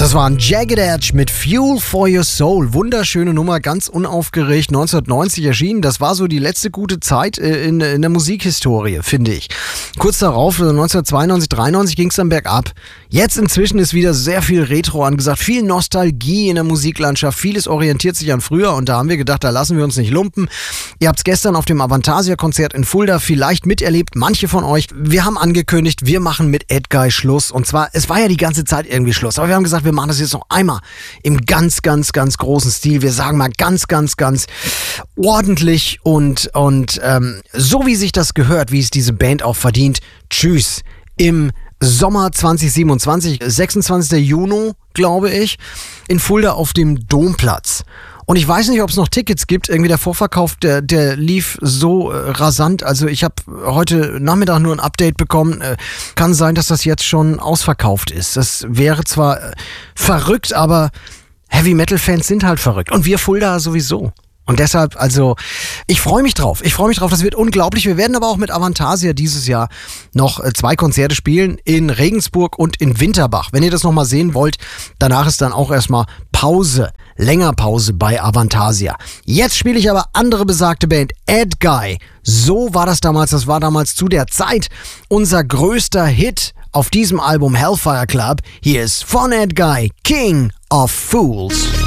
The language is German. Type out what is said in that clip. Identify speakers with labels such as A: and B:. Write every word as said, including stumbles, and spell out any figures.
A: Das war ein Jagged Edge mit Fuel for Your Soul. Wunderschöne Nummer, ganz unaufgeregt, neunzehnhundertneunzig erschienen. Das war so die letzte gute Zeit in, in der Musikhistorie, finde ich. Kurz darauf, neunzehnhundertzweiundneunzig, dreiundneunzig ging es dann bergab. Jetzt inzwischen ist wieder sehr viel Retro angesagt, viel Nostalgie in der Musiklandschaft, vieles orientiert sich an früher und da haben wir gedacht, da lassen wir uns nicht lumpen. Ihr habt es gestern auf dem Avantasia-Konzert in Fulda vielleicht miterlebt, manche von euch. Wir haben angekündigt, wir machen mit Edguy Schluss und zwar, es war ja die ganze Zeit irgendwie Schluss, aber wir haben gesagt, wir machen das jetzt noch einmal im ganz, ganz, ganz großen Stil. Wir sagen mal ganz, ganz, ganz ordentlich und, und ähm, so wie sich das gehört, wie es diese Band auch verdient. Tschüss im Sommer zwanzig siebenundzwanzig, sechsundzwanzigster Juni, glaube ich, in Fulda auf dem Domplatz. Und ich weiß nicht, ob es noch Tickets gibt. Irgendwie der Vorverkauf, der, der lief so äh, rasant. Also ich habe heute Nachmittag nur ein Update bekommen. Äh, kann sein, dass das jetzt schon ausverkauft ist. Das wäre zwar äh, verrückt, aber Heavy-Metal-Fans sind halt verrückt. Und wir Fulda sowieso. Und deshalb, also, ich freue mich drauf. Ich freue mich drauf, das wird unglaublich. Wir werden aber auch mit Avantasia dieses Jahr noch zwei Konzerte spielen in Regensburg und in Winterbach. Wenn ihr das nochmal sehen wollt, danach ist dann auch erstmal Pause, länger Pause bei Avantasia. Jetzt spiele ich aber andere besagte Band, Edguy. So war das damals, das war damals zu der Zeit unser größter Hit auf diesem Album Hellfire Club. Hier ist von Edguy, King of Fools.